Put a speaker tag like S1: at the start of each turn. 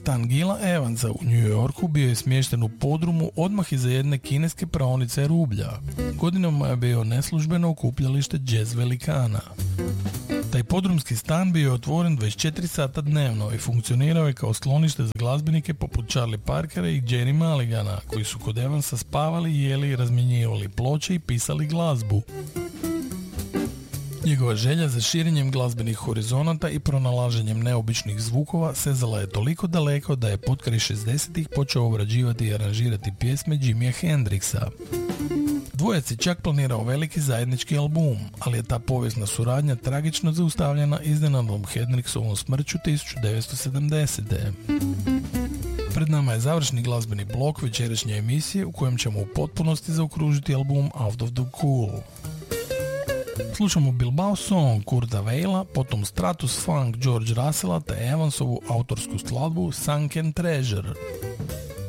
S1: Stan Gila Evansa u New Yorku bio je smješten u podrumu odmah iza jedne kineske praonice rublja. Godinama je bio neslužbeno okupljalište jazz velikana. Taj podrumski stan bio je otvoren 24 sata dnevno i funkcionirao je kao sklonište za glazbenike poput Charlie Parkera i Jerry Mulligana, koji su kod Evansa spavali, jeli, razmjenjivali ploče i pisali glazbu. Njegova želja za širenjem glazbenih horizonata i pronalaženjem neobičnih zvukova sezala je toliko daleko da je potkraj 60-ih počeo obrađivati i aranžirati pjesme Jimija Hendrixa. Dvojac je čak planirao veliki zajednički album, ali je ta povijesna suradnja tragično zaustavljena iznenadnom Hendrixovom smrću 1970. Pred nama je završni glazbeni blok večerašnje emisije u kojem ćemo u potpunosti zaokružiti album Out of the Cool. Slušamo Bilbao Song Kurta Weila, potom Stratus Funk George Russella te Evansovu autorsku skladbu Sunken Treasure.